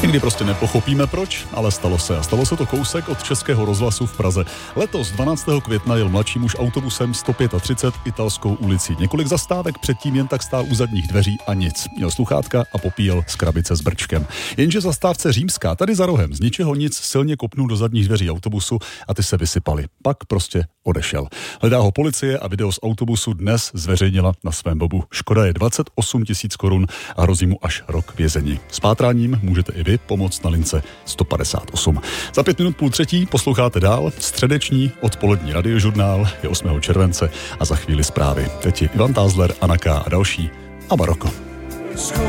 Někdy prostě nepochopíme proč, ale stalo se. A stalo se to kousek od Českého rozhlasu v Praze. Letos 12. května jel mladší muž autobusem 135 Italskou ulicí. Několik zastávek předtím jen tak stál u zadních dveří a nic. Měl sluchátka a popíjel z krabice s brčkem. Jenže zastávce Římská, tady za rohem, z ničeho nic silně kopnul do zadních dveří autobusu a ty se vysypaly. Pak prostě odešel. Hledá ho policie a video z autobusu dnes zveřejnila na svém webu. Škoda je 28 000 korun a hrozí mu až rok vězení. S pátráním můžete i vy pomoct na lince 158. Za 5 minut 2:30 posloucháte dál středeční odpolední radiožurnál, je 8. července a za chvíli zprávy. Teď je Ivan Tázler, Anna K. a další a Maroko.